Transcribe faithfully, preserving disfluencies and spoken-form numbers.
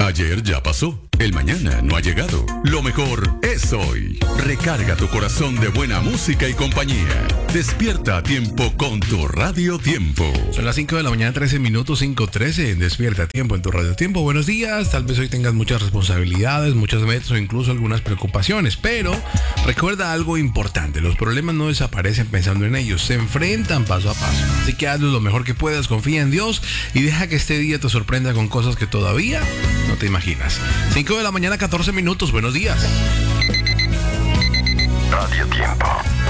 Ayer ya pasó, el mañana no ha llegado. Lo mejor es hoy. Recarga tu corazón de buena música y compañía. Despierta a tiempo con tu Radio Tiempo. Son las cinco de la mañana, trece minutos, cinco trece. Despierta a tiempo en tu Radio Tiempo. Buenos días. Tal vez hoy tengas muchas responsabilidades, muchas metas o incluso algunas preocupaciones. Pero recuerda algo importante. Los problemas no desaparecen pensando en ellos. Se enfrentan paso a paso. Así que hazlo lo mejor que puedas. Confía en Dios y deja que este día te sorprenda con cosas que todavía no te imaginas. cinco de la mañana, catorce minutos. Buenos días. Radio Tiempo.